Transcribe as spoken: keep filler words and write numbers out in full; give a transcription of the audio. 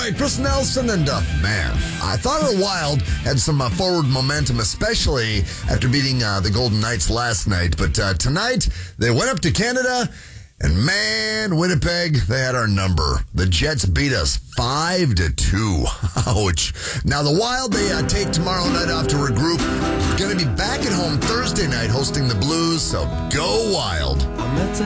right, Chris Nelson and, uh, man, I thought the Wild had some uh, forward momentum, especially after beating uh, the Golden Knights last night. But uh, tonight, they went up to Canada, and man, Winnipeg, they had our number. The Jets beat us five to two. Ouch. Now, the Wild, they uh, take tomorrow night off to regroup. Going to be back at home Thursday night hosting the Blues, so go Wild.